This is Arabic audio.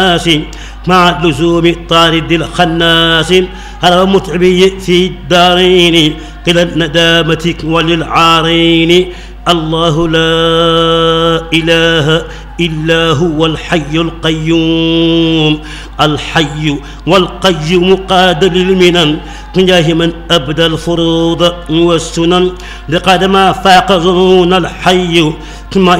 مع لزوم طارد الخناس هذا متعبي في الدارين قل الندامة وللعارين الله لا إله إلا هو الحي القيوم الحي والقيوم قاد للمنن جاه من أبدى الفروض والسنن لقد ما فاق ظنون الحي ثم